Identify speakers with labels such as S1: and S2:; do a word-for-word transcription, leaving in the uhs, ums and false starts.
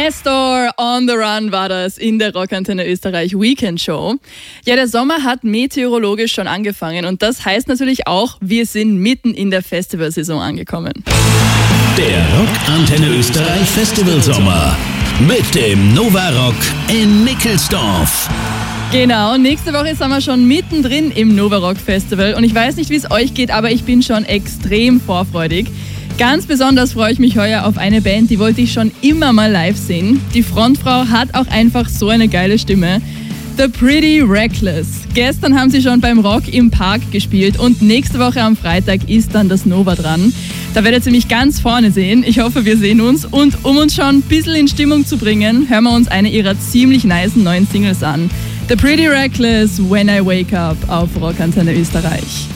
S1: Nestor on the Run war das in der Rockantenne Österreich Weekend Show. Ja, der Sommer hat meteorologisch schon angefangen und das heißt natürlich auch, wir sind mitten in der Festivalsaison angekommen.
S2: Der Rockantenne Österreich Festivalsommer mit dem Nova Rock in Nickelsdorf.
S1: Genau, nächste Woche sind wir schon mittendrin im Nova Rock Festival und ich weiß nicht, wie es euch geht, aber ich bin schon extrem vorfreudig. Ganz besonders freue ich mich heuer auf eine Band, die wollte ich schon immer mal live sehen. Die Frontfrau hat auch einfach so eine geile Stimme. The Pretty Reckless. Gestern haben sie schon beim Rock im Park gespielt und nächste Woche am Freitag ist dann das Nova dran. Da werdet ihr mich ganz vorne sehen. Ich hoffe, wir sehen uns. Und um uns schon ein bisschen in Stimmung zu bringen, hören wir uns eine ihrer ziemlich nicen neuen Singles an. The Pretty Reckless, When I Wake Up auf Rockantenne Österreich.